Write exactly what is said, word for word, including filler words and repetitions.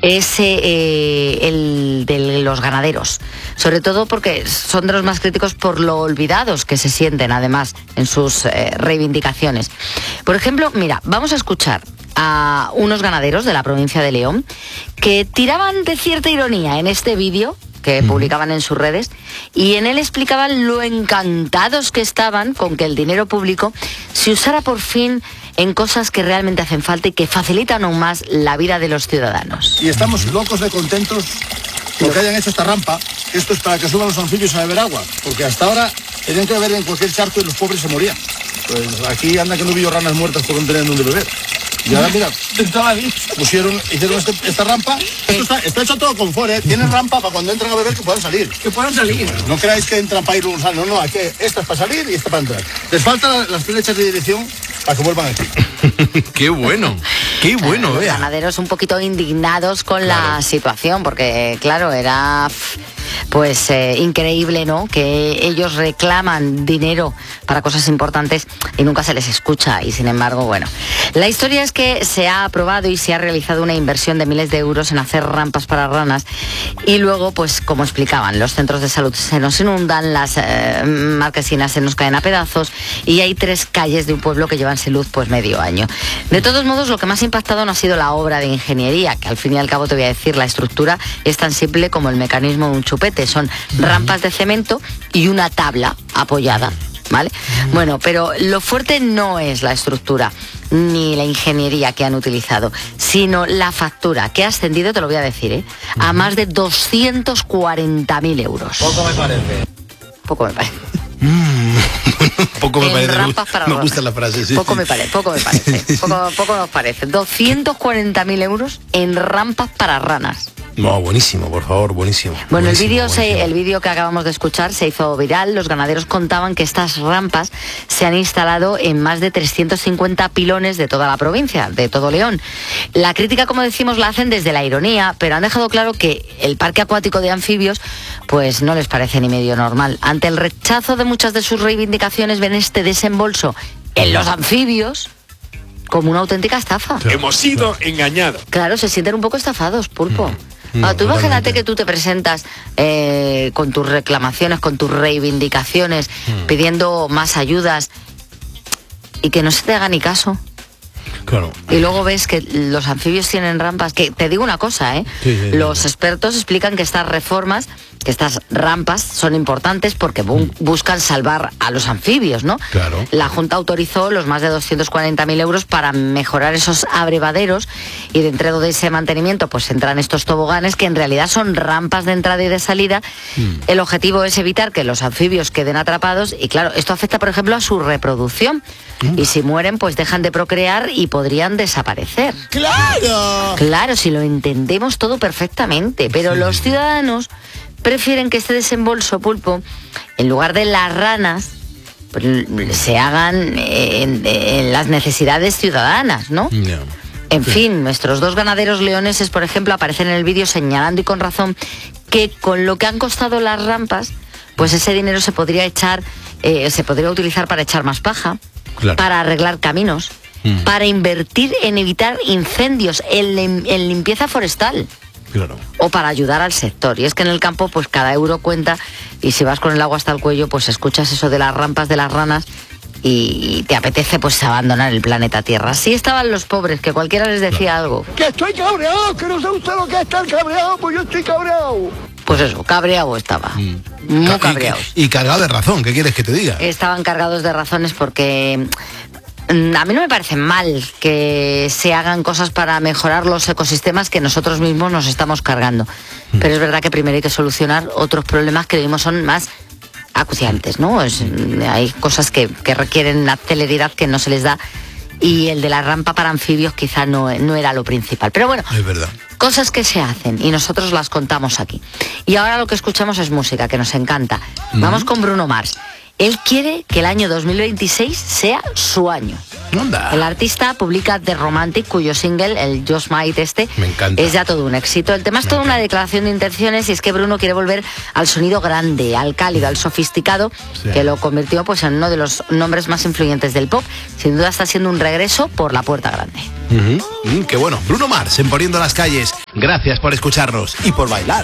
es eh, el de los ganaderos, sobre todo porque son de los más críticos por lo olvidados que se sienten además en sus eh, reivindicaciones. Por ejemplo, mira, vamos a escuchar a unos ganaderos de la provincia de León que tiraban de cierta ironía en este vídeo que publicaban en sus redes, y en él explicaban lo encantados que estaban con que el dinero público se usara por fin en cosas que realmente hacen falta y que facilitan aún más la vida de los ciudadanos. Y estamos locos de contentos porque hayan hecho esta rampa. Esto es para que suban los anfibios a beber agua, porque hasta ahora tenían que beber en cualquier charco y los pobres se morían. Pues aquí anda que no vio ranas muertas por no tener donde beber. Y ahora mira, pusieron, hicieron este, esta rampa. Esto está, está hecho todo con confort, ¿eh? Tienen rampa para cuando entran a beber que puedan salir. Que puedan salir. No creáis que entran para ir unos años, no, no, aquí esta es para salir y esta para entrar. Les faltan las flechas de dirección para que vuelvan aquí. Qué bueno, qué bueno, Los vea. ganaderos un poquito indignados con Claro. la situación, porque claro, era pues eh, increíble, ¿no? Que ellos reclaman dinero para cosas importantes y nunca se les escucha, y sin embargo, bueno. La historia es que se ha aprobado y se ha realizado una inversión de miles de euros en hacer rampas para ranas, y luego, pues como explicaban, los centros de salud se nos inundan, las eh, marquesinas se nos caen a pedazos, y hay tres calles de un pueblo que llevan sin luz pues medio año. De todos modos, lo que más ha impactado no ha sido la obra de ingeniería, que al fin y al cabo te voy a decir, la estructura es tan simple como el mecanismo de un chupete. Son rampas de cemento y una tabla apoyada, ¿vale? Bueno, pero lo fuerte no es la estructura ni la ingeniería que han utilizado, sino la factura, que ha ascendido, te lo voy a decir, ¿eh? a más de doscientos cuarenta mil euros. Poco me parece. Poco me parece. Mm, poco me En parece. rampas para Me ranas. gusta la frase, sí. Poco sí. me parece, poco me parece. Poco, poco nos parece. doscientos cuarenta mil euros en rampas para ranas. No, buenísimo, por favor, buenísimo. Bueno, el buenísimo, vídeo se, buenísimo. el vídeo que acabamos de escuchar se hizo viral. Los ganaderos contaban que estas rampas se han instalado en más de trescientos cincuenta pilones de toda la provincia, de todo León. La crítica, como decimos, la hacen desde la ironía, pero han dejado claro que el parque acuático de anfibios pues no les parece ni medio normal. Ante el rechazo de muchas de sus reivindicaciones, ven este desembolso en los anfibios como una auténtica estafa. Claro. Hemos sido engañados. Claro, se sienten un poco estafados, Pulpo. Mm, no, Ah, tú imagínate totalmente. que tú te presentas eh, con tus reclamaciones, con tus reivindicaciones, Mm. pidiendo más ayudas y que no se te haga ni caso. Claro. Y luego ves que los anfibios tienen rampas, que te digo una cosa, ¿eh? Sí, sí, sí. Los expertos explican que estas reformas, que estas rampas son importantes porque bu- buscan salvar a los anfibios, ¿no? Claro. La Junta autorizó los más de doscientos cuarenta mil euros para mejorar esos abrevaderos, y dentro de ese mantenimiento pues entran estos toboganes que en realidad son rampas de entrada y de salida. Mm. El objetivo es evitar que los anfibios queden atrapados, y claro, esto afecta por ejemplo a su reproducción, Mm. y si mueren pues dejan de procrear y podrían desaparecer. ¡Claro! Claro, si lo entendemos todo perfectamente, pero Sí, los sí. ciudadanos prefieren que este desembolso, Pulpo, en lugar de las ranas, pues, se hagan en, en las necesidades ciudadanas, ¿no? Ya. En Sí. fin, nuestros dos ganaderos leoneses, por ejemplo, aparecen en el vídeo señalando, y con razón, que con lo que han costado las rampas, pues ese dinero se podría echar, eh, se podría utilizar para echar más paja, Claro. para arreglar caminos, Mm. para invertir en evitar incendios, en, lim- en limpieza forestal, Claro. o para ayudar al sector. Y es que en el campo pues cada euro cuenta, y si vas con el agua hasta el cuello pues escuchas eso de las rampas de las ranas y te apetece pues abandonar el planeta Tierra. Así estaban los pobres, que cualquiera les decía algo. Que estoy cabreado, que no sé usted lo que es estar cabreado, pues yo estoy cabreado. Pues eso, cabreado estaba. Mm. Muy Ca- y- cabreados. Y, cargado de razón, ¿qué quieres que te diga? Estaban cargados de razones porque mm, a mí no me parece mal que se hagan cosas para mejorar los ecosistemas que nosotros mismos nos estamos cargando. Pero es verdad que primero hay que solucionar otros problemas que vimos son más acuciantes, ¿no? Es- hay cosas que, que requieren una celeridad que no se les da, y el de la rampa para anfibios quizá no, no era lo principal. Pero bueno, Es verdad. cosas que se hacen y nosotros las contamos aquí. Y ahora lo que escuchamos es música, que nos encanta. Vamos con Bruno Mars. Él quiere que el año dos mil veintiséis sea su año. Anda. El artista publica The Romantic, cuyo single, el Just Might este, Me encanta. es ya todo un éxito. El tema es toda una declaración de intenciones y es que Bruno quiere volver al sonido grande, al cálido, al sofisticado, Sí. que lo convirtió pues en uno de los nombres más influyentes del pop. Sin duda está siendo un regreso por la puerta grande. Ujú. Mm, qué bueno. Bruno Mars en Poniendo las Calles. Gracias por escucharnos y por bailar.